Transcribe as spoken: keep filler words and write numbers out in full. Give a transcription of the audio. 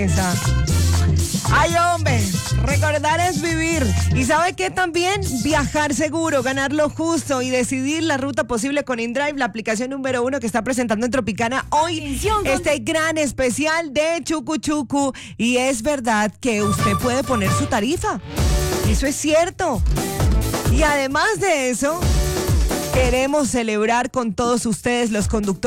mesa. Ay, hombre, recordar es vivir. ¿Y sabe qué también? Viajar seguro, ganar lo justo y decidir la ruta posible con InDrive, la aplicación número uno que está presentando en Tropicana hoy. Atención, este gran especial de Chucu Chucu. Y es verdad que usted puede poner su tarifa. Eso es cierto. Y además de eso, queremos celebrar con todos ustedes, los conductores